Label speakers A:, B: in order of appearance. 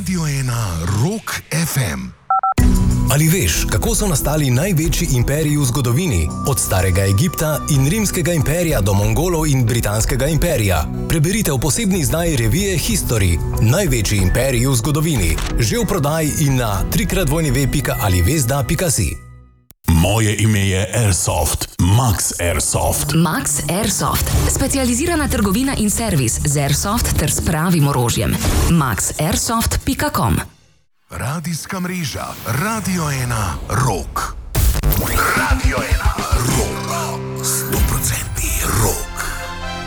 A: Radio 1 Rock FM.
B: Ali veš, kako so nastali največji imperiji v zgodovini? Od starega Egipta in rimskega imperija do Mongolov in britanskega imperija. Preberite v posebni izdaji revije History. Največji imperiji v zgodovini. Že v prodaji in na www.alivesda.si.
C: Moje ime je Airsoft, Max Airsoft.
D: Max Airsoft, specializirana trgovina in servis z Airsoft ter s pravim orožjem. maxairsoft.com.
A: Radijska mreža Radio 1 Rock. Radio 1 Rock.